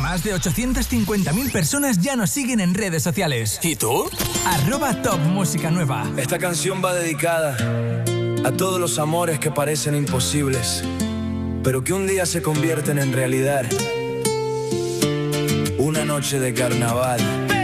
Más de 850.000 personas ya nos siguen en redes sociales. ¿Y tú? @Top Música Nueva. Esta canción va dedicada a todos los amores que parecen imposibles, pero que un día se convierten en realidad. Una noche de carnaval.